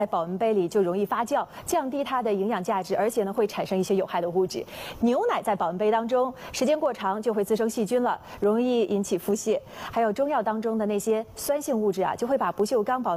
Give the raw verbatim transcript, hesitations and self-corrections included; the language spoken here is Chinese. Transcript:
在保温杯里就容易发酵，降低它的营养价值，而且呢会产生一些有害的物质。牛奶在保温杯当中，时间过长就会滋生细菌了，容易引起腹泻。还有中药当中的那些酸性物质啊，就会把不锈钢保